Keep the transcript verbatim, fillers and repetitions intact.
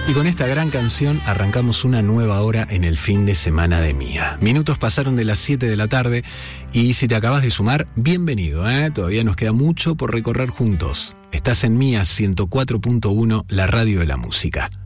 Y con esta gran canción arrancamos una nueva hora en el fin de semana de Mía. Minutos pasaron de las siete de la tarde y si te acabas de sumar, bienvenido, ¿eh? Todavía nos queda mucho por recorrer juntos. Estás en Mía ciento cuatro punto uno, la radio de la música.